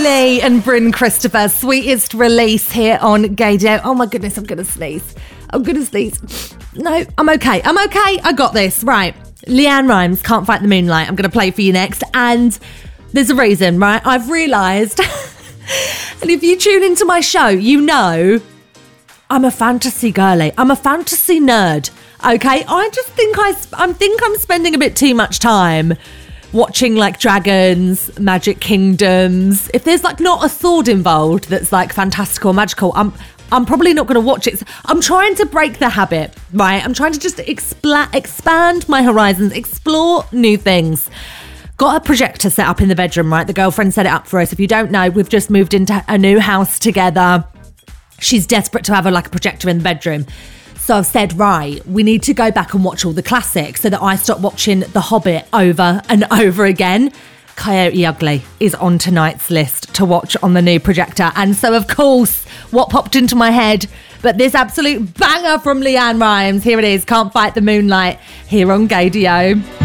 Lee and Bryn Christopher, sweetest release here on Gaydio. Oh my goodness, I'm going to sneeze. No, I'm okay. I got this. Right. Leanne Rimes, Can't Fight the Moonlight. I'm going to play for you next. And there's a reason, right? I've realised, and if you tune into my show, you know I'm a fantasy girly. I'm a fantasy nerd. Okay? I just think I'm spending a bit too much time watching like dragons, magic kingdoms. If there's like not a sword involved that's like fantastical, magical, I'm probably not going to watch it. I'm trying to break the habit, right? I'm trying to just expand my horizons, explore new things. Got a projector set up in the bedroom, right? The girlfriend set it up for us. If you don't know, we've just moved into a new house together. She's desperate to have a projector in the bedroom. So I've said, right, we need to go back and watch all the classics so that I stop watching The Hobbit over and over again. Coyote Ugly is on tonight's list to watch on the new projector. And so, of course, what popped into my head but this absolute banger from Leanne Rimes. Here it is, Can't Fight the Moonlight, here on Gaydio.